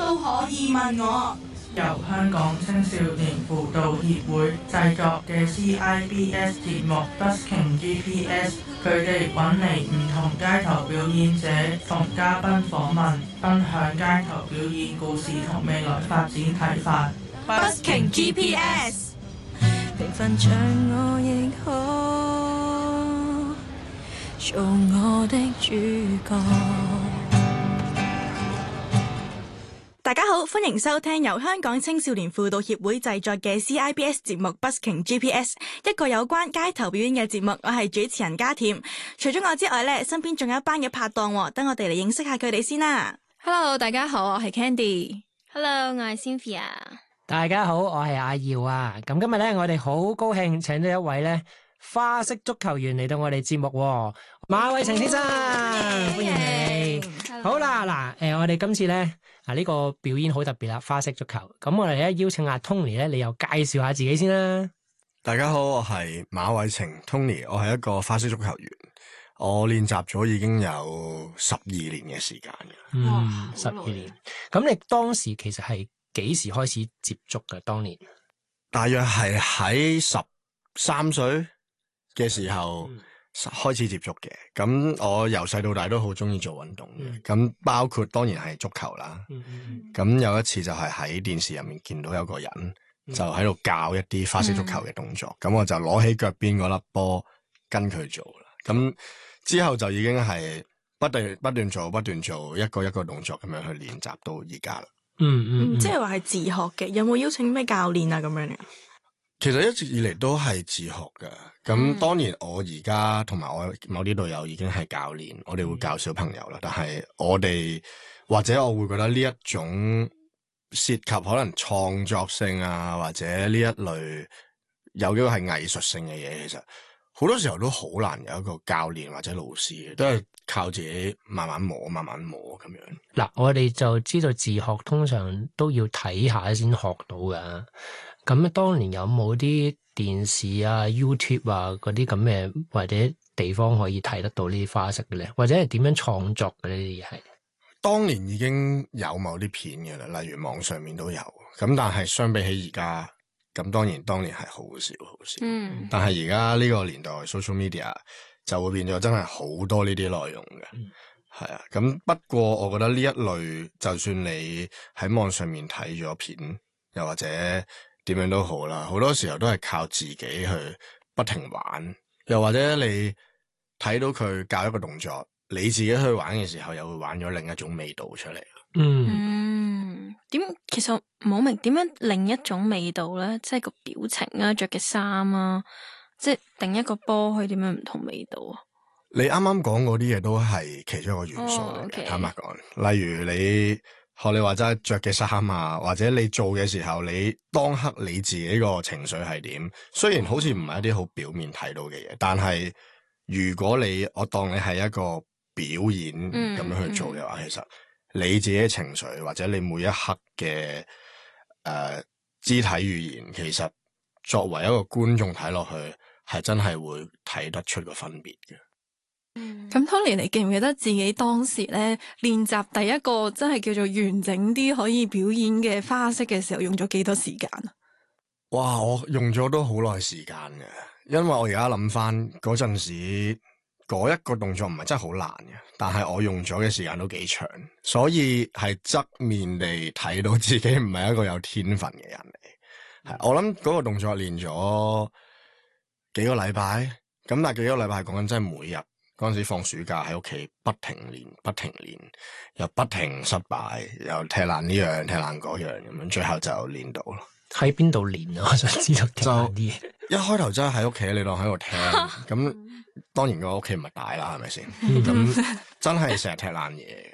都可以問我。由香港青少年輔導協會製作嘅 CIBS 節目 Busking GPS， 佢哋揾嚟唔同街頭表演者同嘉賓訪問，分享街頭表演故事同未來發展睇法。Busking GPS， 平凡像我亦可做我的主角。大家好，歡迎收聽由香港青少年輔導協會製作嘅 CIBS 節目 Busking GPS， 一個有關街頭表演嘅節目。我係主持人家甜。除咗我之外咧，身邊仲有一班嘅拍檔，等我哋嚟認識下佢哋先啦。 Hello， 大家好，我係 Candy。 Hello， 我係 Cynthia。 大家好，我係阿耀啊。咁今日咧，我哋好高興請咗一位咧花式足球員嚟到我哋節目，馬偉晴先生，歡迎你。好啦，嗱，我哋今次咧呢個表演好特別啦，花式足球。咁我哋咧邀請阿 Tony 咧，你又介紹下自己先啦。 大家好，我係馬偉晴 Tony， 我係一個花式足球員，我練習咗已經有12年嘅時間嘅。 12年。咁你當時其實係幾時開始接觸嘅？當年大約係喺13歲嘅時候開始接觸嘅。咁我由細到大都好中意做運動嘅。咁包括當然係足球啦。咁有一次就係喺電視入面見到有個人就喺度教一啲花式足球嘅動作。咁我就攞起腳邊嗰粒波跟佢做啦。咁之後就已經係不斷做一個一個動作咁樣去練習到而家啦。 即係話係自學嘅，有冇邀請咩教練啊咁樣嘅？ 其實一直以嚟都係自學㗎。咁當然我而家同埋我某啲隊友已經係教練，我哋會教小朋友啦。但係我哋或者我會覺得呢一種涉及可能創作性啊，或者呢一類有幾個係藝術性嘅嘢，其實好多時候都好難有一個教練或者老師嘅，都係靠自己慢慢磨咁樣。 嗱，我哋就知道自學通常都要睇下先學到㗎。咁當年有冇啲電視啊、YouTube 啊嗰啲咁嘅或者地方可以睇得到呢啲花式嘅咧？或者係點樣創作嘅呢啲嘢係？ 當年已經有某啲片嘅啦，例如網上面都有。咁但係相比起而家，咁當年係好少。但係而家呢個年代 social media 就會變咗真係好多呢啲內容嘅。係啊。咁不過我覺得呢一類，就算你喺網上面睇咗片，又或者點樣都好啦，好多時候都係靠自己去不停玩，又或者你睇到佢教一個動作，你自己去玩嘅時候，又會玩咗另一種味道出嚟。 其實冇明點樣另一種味道咧，即係個表情啊，着嘅衫啊，即係定一個波可以點樣唔同味道啊？ 你啱啱講嗰啲嘢都係其中一個元素嚟嘅。坦白講，例如你學你話齋着嘅衫啊，或者你做嘅時候，你當刻你自己個情緒係點？雖然好似唔係一啲好表面睇到嘅嘢，但係如果我當你係一個表演咁樣去做嘅話，其實你自己嘅情緒或者你每一刻嘅肢體語言，其實作為一個觀眾睇落去，係真係會睇得出個分別嘅。 咁 Tony，你記唔記得自己當時咧練習第一個真係叫做完整啲可以表演嘅花式嘅時候，用咗幾多時間啊？ 哇！我用咗都好耐時間嘅，因為我而家諗翻嗰陣時，嗰一個動作唔係真係好難嘅，但係我用咗嘅時間都幾長，所以係側面地睇到自己唔係一個有天分嘅人嚟。我諗嗰個動作練咗幾個禮拜，咁但係幾個禮拜講緊真係每日。嗰陣時放暑假喺屋企不停練，又不停失敗，又踢爛呢樣踢爛嗰樣咁樣，最後就練到咯。 喺邊度練啊？我想知道踢爛啲嘢。 一開頭真係喺屋企，你當喺度聽咁，當然個屋企唔係大啦，係咪先？咁真係成日踢爛嘢。